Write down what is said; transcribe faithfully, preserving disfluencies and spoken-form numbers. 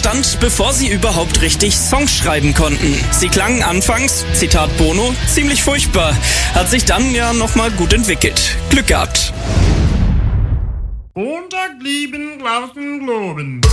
entstand, bevor sie überhaupt richtig Songs schreiben konnten. Sie klangen anfangs, Zitat Bono, ziemlich furchtbar, hat sich dann ja nochmal gut entwickelt. Glück gehabt. Montag lieben, glauben, globen.